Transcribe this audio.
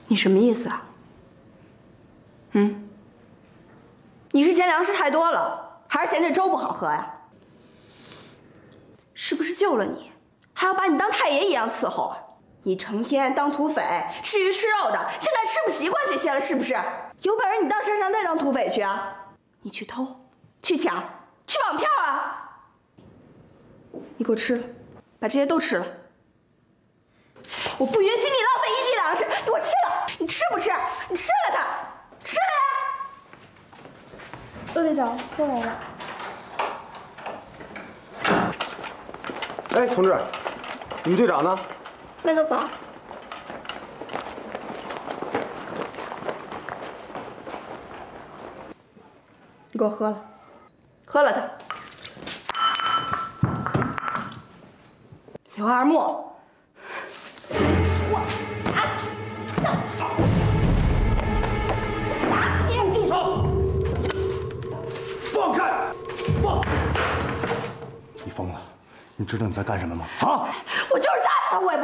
你什么意思啊？你是嫌粮食太多了，还是嫌这粥不好喝呀？是不是救了你，还要把你当太爷一样伺候啊？你成天当土匪，吃鱼吃肉的，现在吃不习惯这些了，是不是？有本事你到山上再当土匪去啊！你去偷，去抢，去绑票啊！你给我吃了，把这些都吃了。我不允许你浪费一滴粮食，你给我吃了！你吃不吃？你吃了它，吃了呀！ 陆队长，粥来了。 哎，同志，你们队长呢？ 没走吧？ 你给我喝了，喝了它。刘二木，我打死你！打死你！ 住手！放开！放！你疯了？你知道你在干什么吗？啊！ 我就是砸死他，我也不